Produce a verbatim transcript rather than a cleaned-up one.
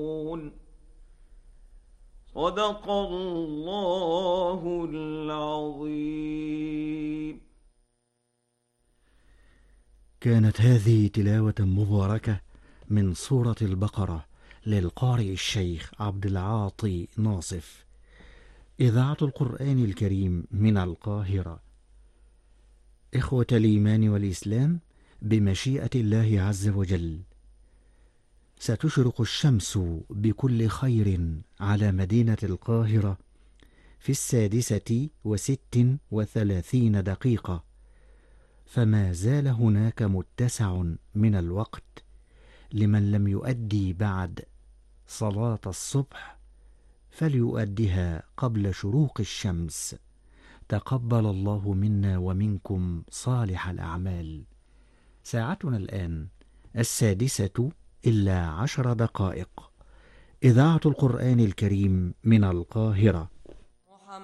صدق الله العظيم. كانت هذه تلاوة مباركة من سورة البقرة للقارئ الشيخ عبد العاطي ناصف، إذاعة القرآن الكريم من القاهرة. إخوة الإيمان والإسلام، بمشيئة الله عز وجل ستشرق الشمس بكل خير على مدينة القاهرة في السادسة وست وثلاثين دقيقة، فما زال هناك متسع من الوقت لمن لم يؤدي بعد صلاة الصبح فليؤدها قبل شروق الشمس. تقبل الله منا ومنكم صالح الأعمال. ساعتنا الآن السادسة إلا عشر دقائق. إذاعة القرآن الكريم من القاهرة.